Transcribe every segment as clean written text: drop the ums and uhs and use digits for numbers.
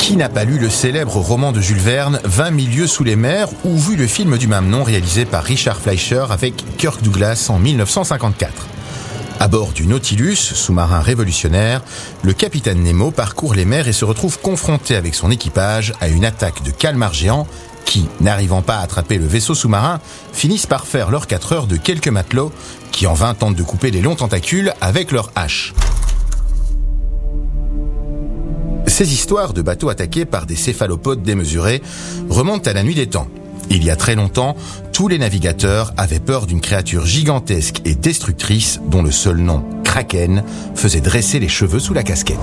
Qui n'a pas lu le célèbre roman de Jules Verne, 20 000 lieues sous les mers, ou vu le film du même nom réalisé par Richard Fleischer avec Kirk Douglas en 1954 ? À bord du Nautilus, sous-marin révolutionnaire, le capitaine Nemo parcourt les mers et se retrouve confronté avec son équipage à une attaque de calmars géants qui, n'arrivant pas à attraper le vaisseau sous-marin, finissent par faire leurs 4 heures de quelques matelots qui en vain tentent de couper les longs tentacules avec leurs haches. Ces histoires de bateaux attaqués par des céphalopodes démesurés remontent à la nuit des temps. Il y a très longtemps, tous les navigateurs avaient peur d'une créature gigantesque et destructrice dont le seul nom, Kraken, faisait dresser les cheveux sous la casquette.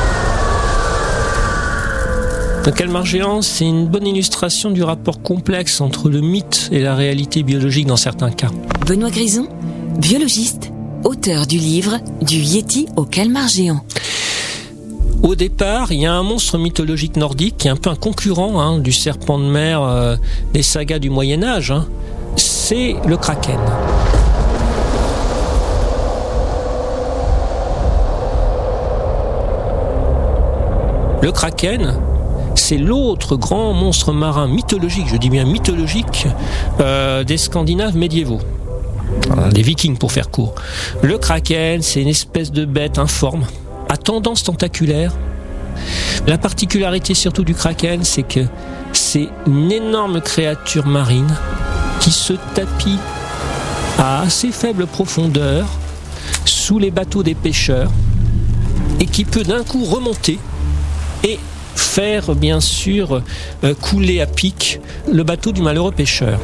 Le calmar géant, c'est une bonne illustration du rapport complexe entre le mythe et la réalité biologique dans certains cas. Benoît Grison, biologiste, auteur du livre « Du Yéti au calmar géant ». Au départ, il y a un monstre mythologique nordique qui est un peu un concurrent du serpent de mer des sagas du Moyen-Âge. C'est le Kraken. Le Kraken, c'est l'autre grand monstre marin mythologique, je dis bien mythologique, des Scandinaves médiévaux. Des Vikings pour faire court. Le Kraken, c'est une espèce de bête informe, à tendance tentaculaire. La particularité surtout du Kraken, c'est que c'est une énorme créature marine qui se tapit à assez faible profondeur sous les bateaux des pêcheurs et qui peut d'un coup remonter et faire bien sûr couler à pic le bateau du malheureux pêcheur.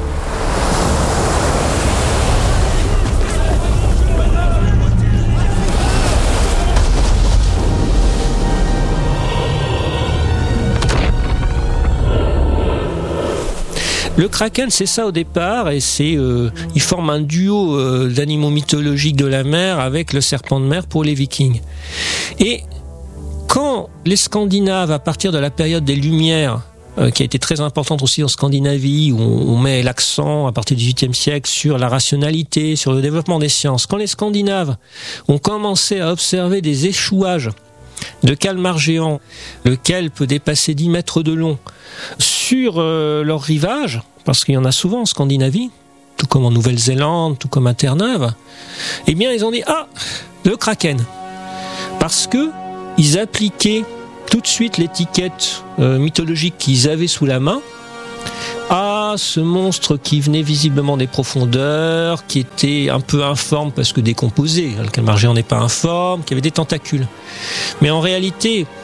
Le Kraken, c'est ça au départ, et il forme un duo d'animaux mythologiques de la mer avec le serpent de mer pour les Vikings. Et quand les Scandinaves, à partir de la période des Lumières, qui a été très importante aussi en Scandinavie, où on met l'accent à partir du XVIIIe siècle sur la rationalité, sur le développement des sciences, quand les Scandinaves ont commencé à observer des échouages de calmars géants, lequel peut dépasser 10 mètres de long, sur leur rivage, parce qu'il y en a souvent en Scandinavie, tout comme en Nouvelle-Zélande, tout comme à Terre-Neuve, eh bien ils ont dit « Ah, le Kraken !» Parce que ils appliquaient tout de suite l'étiquette mythologique qu'ils avaient sous la main à ce monstre qui venait visiblement des profondeurs, qui était un peu informe parce que décomposé. Le calmar géant n'est pas informe, qui avait des tentacules. Mais en réalité,